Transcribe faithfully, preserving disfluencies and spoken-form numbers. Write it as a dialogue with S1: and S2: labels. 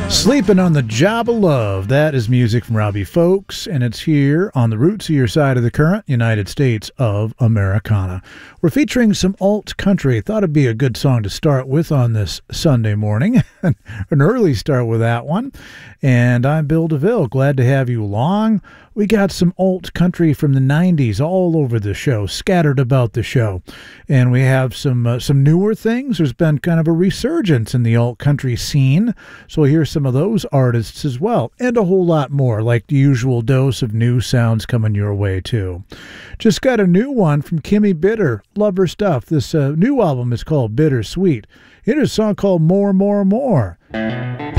S1: Sleeping on the Job of Love. That is music from Robbie Folks, and it's here on the Roots of Your Side of the Current, United States of Americana. We're featuring some alt country. Thought it'd be a good song to start with on this Sunday morning. An early start with that one. And I'm Bill DeVille. Glad to have you along. We got some alt country from the nineties all over the show, scattered about the show. And we have some uh, some newer things. There's been kind of a resurgence in the alt country scene. So we'll hear some of those artists as well. And a whole lot more, like the usual dose of new sounds coming your way too. Just got a new one from Kimmy Bitter. Love her stuff. This uh, new album is called Bittersweet. Here's a song called More, More, More.